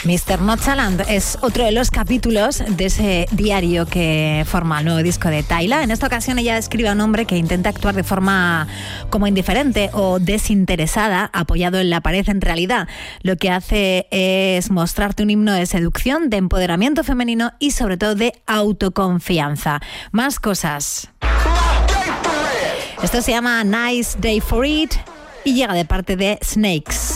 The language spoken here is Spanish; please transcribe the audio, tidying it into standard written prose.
Mr. Notchaland es otro de los capítulos de ese diario que forma el nuevo disco de Tyla. En esta ocasión ella describe a un hombre que intenta actuar de forma como indiferente o desinteresada, apoyado en la pared. En realidad, lo que hace es mostrarte un himno de seducción, de empoderamiento femenino y sobre todo de autoconfianza. Más cosas. Esto se llama Nice Day for It y llega de parte de Snakes.